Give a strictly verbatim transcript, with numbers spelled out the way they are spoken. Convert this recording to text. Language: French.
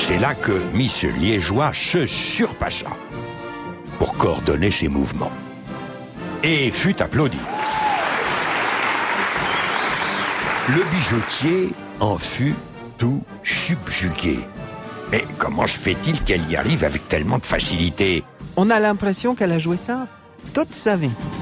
C'est là que Miss Liégeois se surpassa pour coordonner ses mouvements et fut applaudi. Le bijoutier en fut tout subjugué. Mais comment se fait-il qu'elle y arrive avec tellement de facilité ? On a l'impression qu'elle a joué ça toute sa vie.